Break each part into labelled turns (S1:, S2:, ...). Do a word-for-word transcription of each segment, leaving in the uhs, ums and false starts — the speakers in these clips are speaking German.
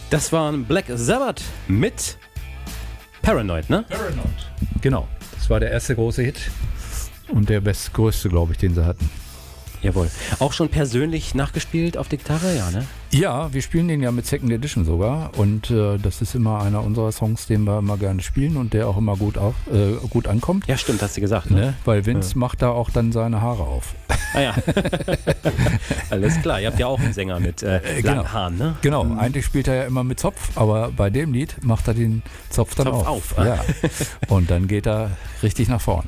S1: Das waren Black Sabbath mit Paranoid, ne?
S2: Paranoid. Genau, das war der erste große Hit und der bestgrößte, glaube ich, den sie hatten.
S1: Jawohl. Auch schon persönlich nachgespielt auf die Gitarre, ja, ne?
S2: Ja, wir spielen den ja mit Second Edition sogar und äh, das ist immer einer unserer Songs, den wir immer gerne spielen und der auch immer gut, auf, äh, gut ankommt.
S1: Ja, stimmt, hast du gesagt. Ne?
S2: Ne? Weil Vince
S1: ja.
S2: macht da auch dann seine Haare auf.
S1: Ah ja, alles klar. Ihr habt ja auch einen Sänger mit äh, langen
S2: genau.
S1: Haaren, ne?
S2: Genau,
S1: Mhm.
S2: eigentlich spielt er ja immer mit Zopf, aber bei dem Lied macht er den Zopf dann
S1: Zopf
S2: auf.
S1: auf ah.
S2: Ja. Und dann geht er richtig nach vorn.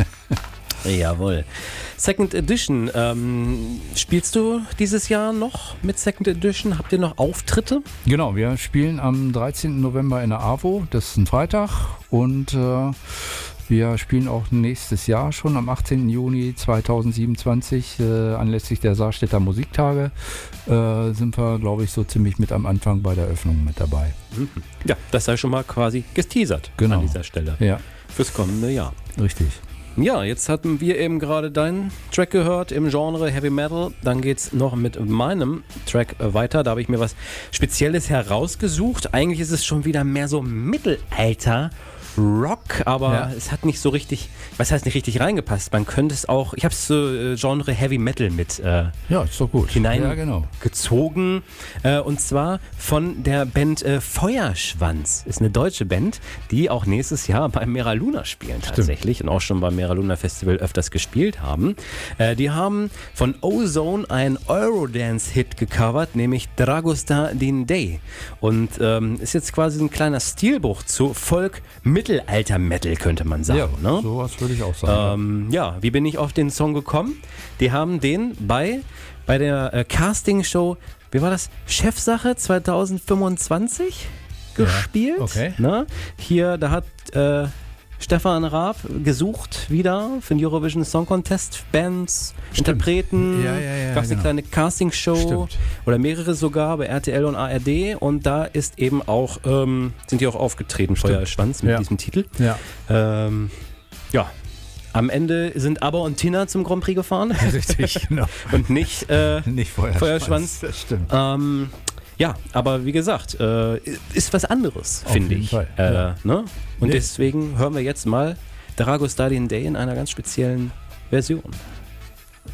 S1: Jawohl. Second Edition, ähm, spielst du dieses Jahr noch mit Second Edition? Habt ihr noch Auftritte?
S2: Genau, wir spielen am dreizehnten November in der AWO, das ist ein Freitag und äh, wir spielen auch nächstes Jahr schon am achtzehnten Juni zweitausendsiebenundzwanzig äh, anlässlich der Saarstädter Musiktage äh, sind wir, glaube ich, so ziemlich mit am Anfang bei der Eröffnung mit dabei.
S1: Mhm. Ja, das sei schon mal quasi geteasert
S2: genau.
S1: an dieser Stelle.
S2: Ja.
S1: Fürs kommende Jahr.
S2: Richtig.
S1: Ja, jetzt hatten wir eben gerade deinen Track gehört im Genre Heavy Metal. Dann geht's noch mit meinem Track weiter. Da habe ich mir was Spezielles herausgesucht. Eigentlich ist es schon wieder mehr so Mittelalter Rock, aber
S2: ja.
S1: es hat nicht so richtig, was heißt nicht richtig reingepasst. Man könnte es auch, ich habe es so äh, Genre Heavy Metal mit äh,
S2: ja, ist doch gut.
S1: hineingezogen. Ja, genau. äh, und zwar von der Band äh, Feuerschwanz. Ist eine deutsche Band, die auch nächstes Jahr beim Mera Luna spielen tatsächlich. Stimmt. Und auch schon beim Mera Luna Festival öfters gespielt haben. Äh, die haben von Ozone einen Eurodance-Hit gecovert, nämlich Dragosta Din Day. Und ähm, ist jetzt quasi ein kleiner Stilbruch zu Folk Mittelalter-Metal, könnte man sagen.
S2: Ja,
S1: ne?
S2: sowas würde ich auch sagen.
S1: Ähm, ja, wie bin ich auf den Song gekommen? Die haben den bei, bei der äh, Castingshow, wie war das? Chefsache zweitausendfünfundzwanzig gespielt.
S2: Ja, okay.
S1: Ne? Hier, da hat äh, Stefan Raab gesucht wieder für den Eurovision Song Contest Bands, Stimmt. Interpreten.
S2: Ja, ja, ja,
S1: Gab es
S2: genau.
S1: eine kleine Castingshow
S2: Stimmt.
S1: oder mehrere sogar bei R T L und A R D und da ist eben auch, ähm, sind die auch aufgetreten, Feuerschwanz mit
S2: ja.
S1: diesem Titel.
S2: Ja.
S1: Ähm, ja. Am Ende sind Aber und Tina zum Grand Prix gefahren.
S2: Richtig, genau.
S1: Und nicht, äh,
S2: nicht Feuerschwanz.
S1: Feuerschwanz.
S2: Das stimmt.
S1: Ähm, ja, aber wie gesagt, äh, ist was anderes, finde ich.
S2: Fall.
S1: Äh,
S2: Ja.
S1: ne? Und
S2: Nee.
S1: deswegen hören wir jetzt mal Dragosta Din Day in einer ganz speziellen Version.